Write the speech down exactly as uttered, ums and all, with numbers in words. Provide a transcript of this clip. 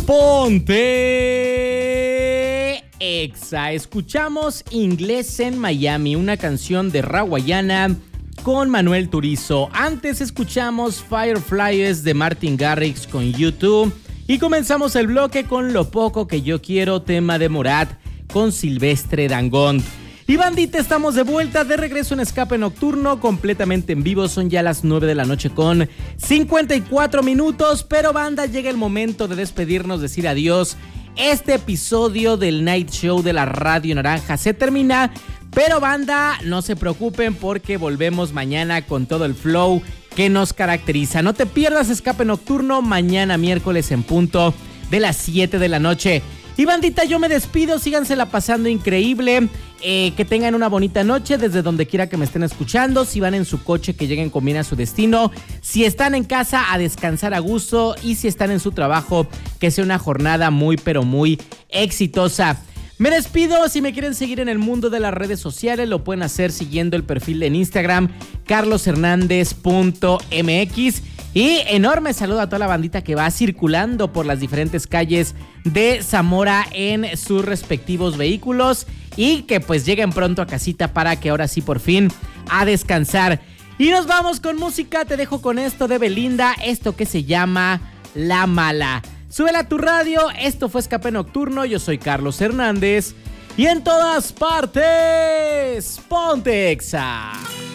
Ponte Exa. Escuchamos Inglés en Miami, una canción de Rawayana con Manuel Turizo. Antes escuchamos Fireflies de Martin Garrix con YouTube. Y comenzamos el bloque con Lo Poco Que Yo Quiero, tema de Morat con Silvestre Dangond. Y bandita, estamos de vuelta, de regreso en Escape Nocturno, completamente en vivo. Son ya las nueve de la noche con cincuenta y cuatro minutos. Pero banda, llega el momento de despedirnos, decir adiós. Este episodio del Night Show de la Radio Naranja se termina. Pero banda, no se preocupen porque volvemos mañana con todo el flow que nos caracteriza. No te pierdas Escape Nocturno mañana miércoles en punto de las siete de la noche. Y bandita, yo me despido, sígansela pasando increíble, eh, que tengan una bonita noche desde donde quiera que me estén escuchando. Si van en su coche, que lleguen con bien a su destino. Si están en casa, a descansar a gusto. Y si están en su trabajo, que sea una jornada muy pero muy exitosa. Me despido. Si me quieren seguir en el mundo de las redes sociales, lo pueden hacer siguiendo el perfil en Instagram, carlos hernández punto m x. Y enorme saludo a toda la bandita que va circulando por las diferentes calles de Zamora en sus respectivos vehículos. Y que pues lleguen pronto a casita para que ahora sí por fin a descansar. Y nos vamos con música. Te dejo con esto de Belinda, esto que se llama La Mala. Súbela a tu radio, esto fue Escape Nocturno, yo soy Carlos Hernández y en todas partes, ponte Exa.